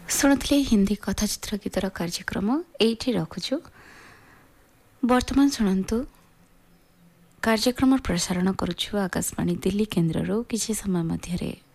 ଶୁଣୁଥିଲେ ହିନ୍ଦୀ କଥାଚିତ୍ର ଗୀତର କାର୍ଯ୍ୟକ୍ରମ ଏଇଠି ରଖୁଛୁ। ବର୍ତ୍ତମାନ ଶୁଣନ୍ତୁ କାର୍ଯ୍ୟକ୍ରମ ପ୍ରସାରଣ କରୁଛୁ ଆକାଶବାଣୀ ଦିଲ୍ଲୀ କେନ୍ଦ୍ରରୁ କିଛି ସମୟ ମଧ୍ୟରେ।